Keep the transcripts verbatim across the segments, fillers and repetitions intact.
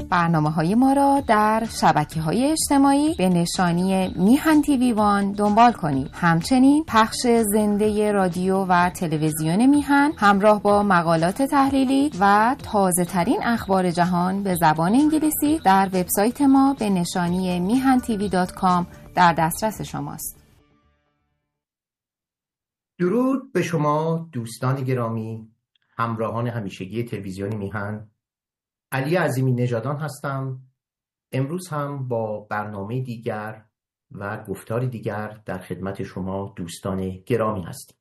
برنامه‌های ما را در شبکه‌های اجتماعی به نشانی میهن تیوی وان دنبال کنید. همچنین پخش زنده رادیو و تلویزیون میهن همراه با مقالات تحلیلی و تازه‌ترین اخبار جهان به زبان انگلیسی در وبسایت ما به نشانی میهن تیوی دات کام در دسترس شماست. درود به شما دوستان گرامی، همراهان همیشگی تلویزیون میهن. علی عظیمی نژادان هستم. امروز هم با برنامه دیگر و گفتار دیگر در خدمت شما دوستان گرامی هستیم.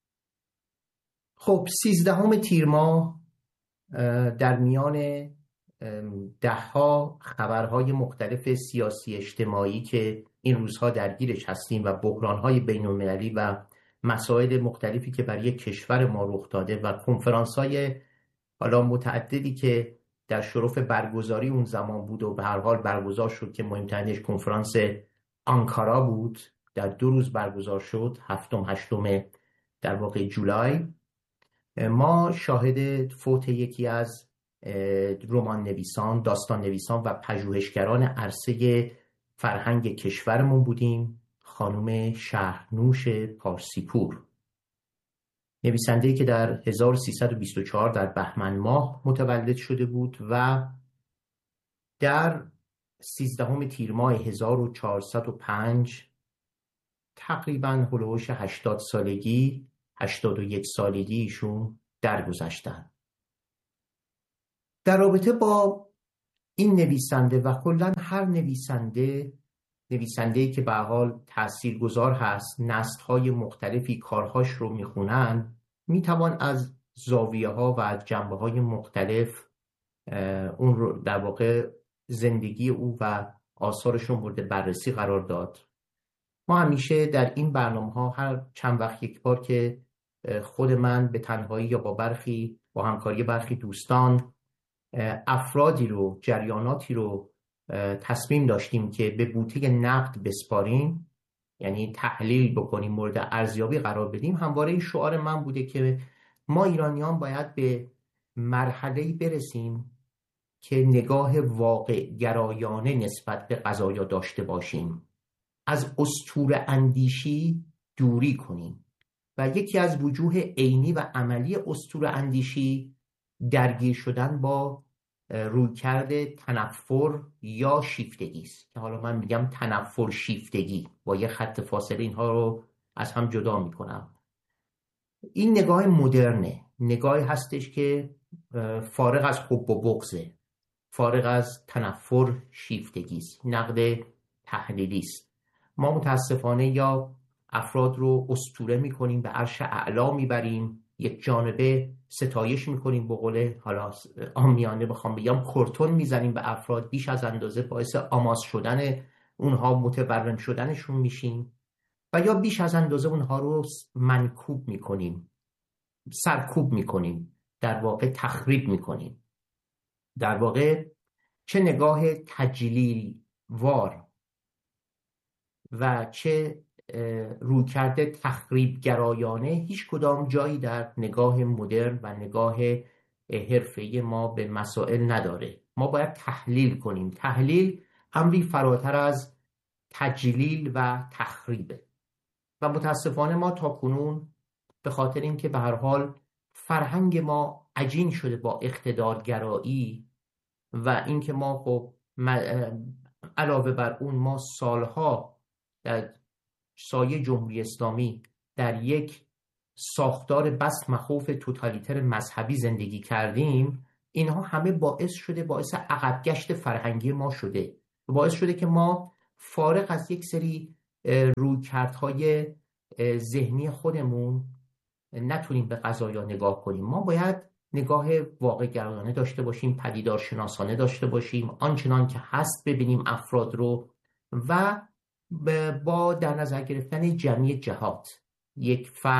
خب سیزدهم تیر ماه در میان دهها خبرهای مختلف سیاسی اجتماعی که این روزها درگیرش هستیم و بحرانهای بین‌المللی و مسائل مختلفی که برای کشور ما رخ داده و کنفرانس‌های حالا متعددی که در شرف برگزاری اون زمان بود و به هر حال برگزار شد که مهمترینش کنفرانس آنکارا بود، در دو روز برگزار شد، هفتم هشتم در واقع جولای. ما شاهد فوت یکی از رمان نویسان، داستان نویسان و پژوهشگران عرصه فرهنگ کشورمون بودیم، خانم شهرنوش پارسیپور، نویسنده‌ای که در هزار و سیصد و بیست و چهار در بهمن ماه متولد شده بود و در سیزدهم تیر ماه هزار و چهارصد و پنج تقریباً هلوش هشتاد سالگی هشتاد و یک سالگی ایشون درگذشتند. در رابطه با این نویسنده و کلاً هر نویسنده نویسنده‌ای که به هر حال تاثیرگذار هست، نسل‌های مختلفی کارهاش رو میخونن، میتوان از زاویه‌ها و از جنبه‌های مختلف اون رو در واقع زندگی او و آثارش رو مورد بررسی قرار داد. ما همیشه در این برنامه‌ها هر چند وقت یک بار که خود من به تنهایی یا با برخی با همکاری برخی دوستان افرادی رو، جریاناتی رو تصمیم داشتیم که به بوته نقد بسپاریم، یعنی تحلیل بکنیم، مورد ارزیابی قرار بدیم، همواره شعار من بوده که ما ایرانیان باید به مرحله‌ای برسیم که نگاه واقع گرایانه نسبت به قضایا داشته باشیم، از اسطوره اندیشی دوری کنیم و یکی از وجوه عینی و عملی اسطوره اندیشی درگیر شدن با رویکرد تنفر یا شیفتگی است که حالا من میگم تنفر شیفتگی، با یه خط فاصله اینها رو از هم جدا میکنم. این نگاه مدرنه، نگاهی هستش که فارغ از حب و بغضه، فارغ از تنفر شیفتگی است، نقد تحلیلی است. ما متاسفانه یا افراد رو اسطوره میکنیم، به عرش اعلا میبریم، یک جانبه ستایش میکنیم، به قول حالا عامیانه بخوام بگم کورتون میزنیم به افراد، بیش از اندازه باعث آماس شدن اونها، متورم شدنشون میشیم و یا بیش از اندازه اونها رو منکوب میکنیم، سرکوب میکنیم، در واقع تخریب میکنیم. در واقع چه نگاه تجلیل وار و چه روی کرده تخریب گرایانه، هیچ کدام جایی در نگاه مدرن و نگاه حرفه‌ای ما به مسائل نداره. ما باید تحلیل کنیم. تحلیل امری فراتر از تجلیل و تخریبه و متاسفانه ما تا کنون به خاطر اینکه به هر حال فرهنگ ما عجین شده با اقتدارگرایی و اینکه ما خب علاوه بر اون ما سالها در سایه جمهوری اسلامی در یک ساختار بس مخوف توتالیتر مذهبی زندگی کردیم، اینها همه باعث شده باعث عقب گشت فرهنگی ما شده، باعث شده که ما فارغ از یک سری رویکردهای ذهنی خودمون نتونیم به قضایا نگاه کنیم. ما باید نگاه واقع گرایانه داشته باشیم، پدیدار شناسانه داشته باشیم، آنچنان که هست ببینیم افراد رو و با در نظر گرفتن جمعی جهات، یک فرد